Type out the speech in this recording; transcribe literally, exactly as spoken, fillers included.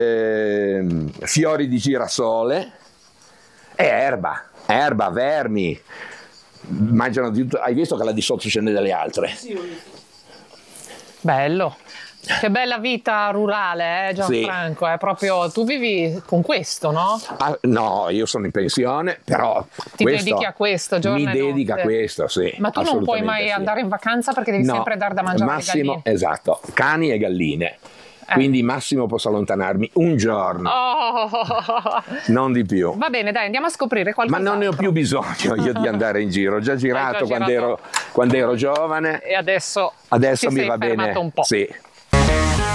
eh, fiori di girasole e erba, erba, vermi, mangiano di tutto. Hai visto che là di sotto ce n'è delle altre? Sì, ho visto. Bello. Che bella vita rurale, eh, Gianfranco, Sì. è proprio, tu vivi con questo, no? Ah, no, io sono in pensione, però Ti questo dedichi a questo giorno mi e dedica a notte. questo, sì. Ma tu non puoi assolutamente mai sì. andare in vacanza perché devi No, sempre dar da mangiare alle massimo, galline. esatto, cani e galline. Eh. Quindi massimo posso allontanarmi un giorno, Oh. non di più. Va bene, dai, andiamo a scoprire Ma qualcos'altro. non ne ho più bisogno io di andare in giro, ho già girato, già quando, girato. ero, quando ero giovane, E adesso, adesso ti mi sei va fermato bene. un po'. Sì.